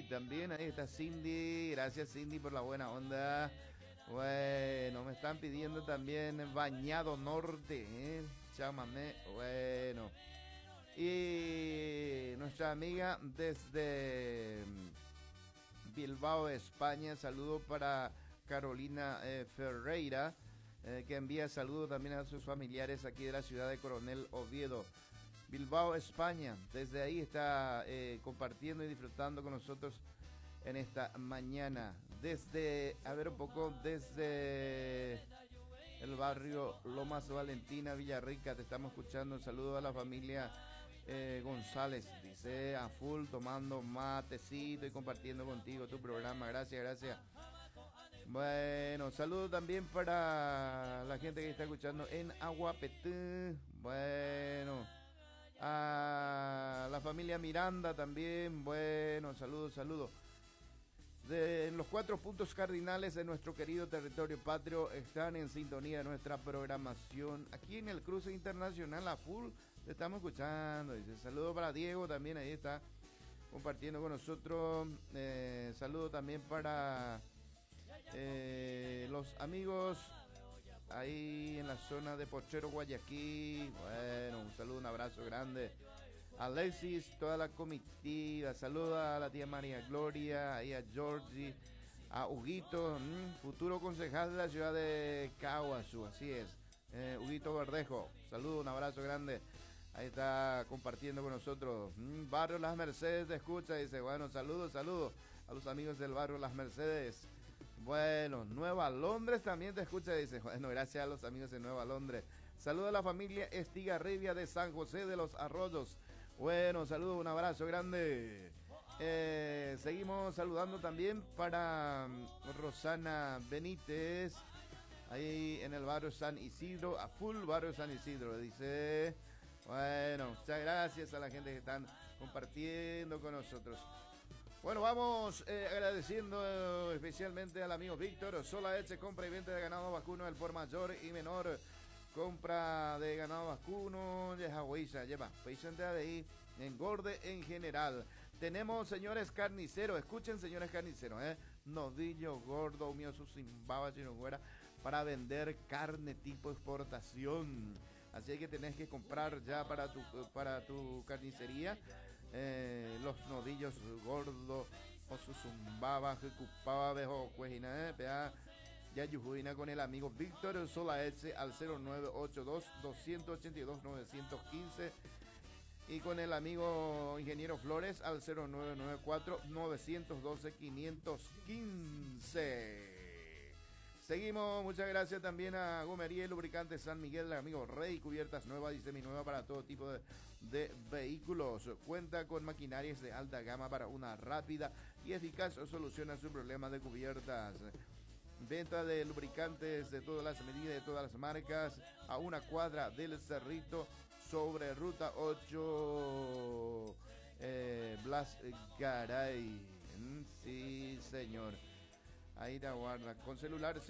también ahí está Cindy, gracias Cindy por la buena onda. Bueno, me están pidiendo también Bañado Norte, chámame, bueno. Y nuestra amiga desde Bilbao, España, saludo para Carolina Ferreira, que envía saludos también a sus familiares aquí de la ciudad de Coronel Oviedo. Bilbao, España, desde ahí está compartiendo y disfrutando con nosotros en esta mañana. Desde el barrio Lomas Valentina, Villarrica, te estamos escuchando. Un saludo a la familia González, dice a full, tomando matecito y compartiendo contigo tu programa. Gracias, gracias. Bueno, saludo también para la gente que está escuchando en Aguapetí. Bueno, a la familia Miranda también. Bueno, saludos. En los 4 puntos cardinales de nuestro querido territorio patrio están en sintonía de nuestra programación. Aquí en el cruce internacional a full te estamos escuchando. Dice, saludo para Diego también, ahí está compartiendo con nosotros. Saludo también para los amigos ahí en la zona de Pochero, Guayaquil. Bueno, un saludo, un abrazo grande. Alexis, toda la comitiva, saluda a la tía María Gloria, ahí a Georgie, a Huguito, futuro concejal de la ciudad de Caguazú, así es, Huguito Verdejo, saludo, un abrazo grande, ahí está compartiendo con nosotros. Barrio Las Mercedes te escucha, dice, bueno, saludos a los amigos del barrio Las Mercedes. Bueno, Nueva Londres también te escucha, dice, bueno, gracias a los amigos de Nueva Londres. Saludo a la familia Estigarribia de San José de los Arroyos. Bueno, saludo, un abrazo grande. Seguimos saludando también para Rosana Benítez, ahí en el barrio San Isidro, a full barrio San Isidro, dice. Bueno, muchas gracias a la gente que están compartiendo con nosotros. Bueno, vamos agradeciendo especialmente al amigo Víctor. Solaeche, compra y venta de ganado vacuno al por mayor y menor. Compra de ganado vacuno, de Hawaiisa, lleva, patiente de ahí, engorde en general. Tenemos, señores carniceros, escuchen, señores carniceros, nodillo gordo, mioso, sin baba, sin güera, para vender carne tipo exportación. Así que tenés que comprar ya para tu carnicería los nodillos gordos, o su zumbaba, jecupaba, bejo, cuejina, ya yujuina con el amigo Víctor Solaeche al 0982-282-915 y con el amigo Ingeniero Flores al 0994-912-515. Seguimos, muchas gracias también a Gomería y Lubricantes San Miguel, el amigo Rey, cubiertas nuevas y seminuevas para todo tipo de vehículos. Cuenta con maquinarias de alta gama para una rápida y eficaz solución a su problema de cubiertas. Venta de lubricantes de todas las medidas, de todas las marcas, a una cuadra del Cerrito, sobre Ruta 8, Blas Garay. Sí, señor. Ahí te aguarda. Con celular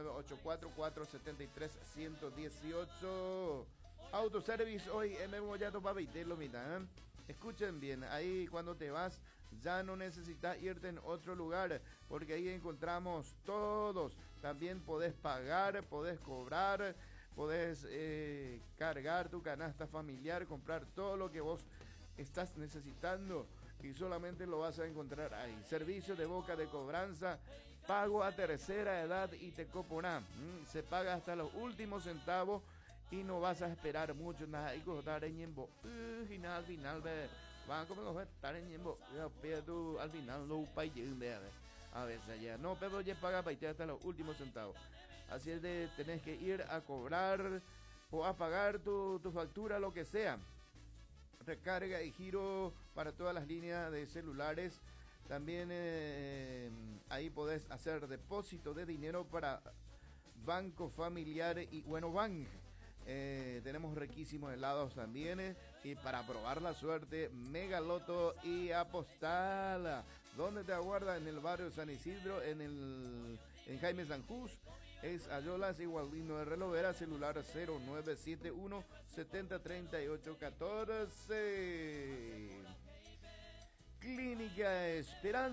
0984-473-118. Autoservice hoy en Moyato para lo mitad. Escuchen bien, ahí cuando te vas ya no necesitas irte en otro lugar, porque ahí encontramos todos. También podés pagar, podés cobrar, podés cargar tu canasta familiar, comprar todo lo que vos estás necesitando y solamente lo vas a encontrar ahí. Servicio de boca de cobranza, pago a tercera edad y te coponá. Se paga hasta los últimos centavos y no vas a esperar mucho nada y costar en ñembo y nada al final van a comer estar en ñembo pero al final no pay a veces ya no pero ya paga para hasta los últimos centavos, así es de tenés que ir a cobrar o a pagar tu factura, lo que sea, recarga y giro para todas las líneas de celulares. También ahí podés hacer depósito de dinero para Banco Familiar y bueno Bank. Tenemos riquísimos helados también y para probar la suerte Mega Loto y Apostala. ¿Dónde te aguarda? En el barrio San Isidro, en Jaime Sanjús, es Ayolas y Gualdino de Relovera, celular 0971 703814. Clínica Esperanza.